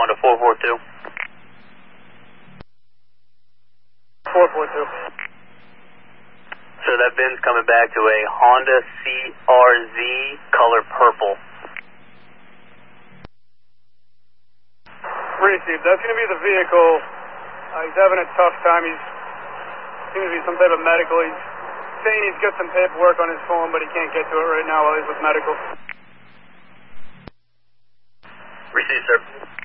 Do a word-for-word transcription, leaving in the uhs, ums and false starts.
one to four four two. four four two. So that VIN's coming back to a Honda C R Z, color purple. Received. That's going to be the vehicle. Uh, he's having a tough time. He's seems to be some type of medical. He's saying he's got some paperwork on his phone, but he can't get to it right now while he's with medical. Received, sir.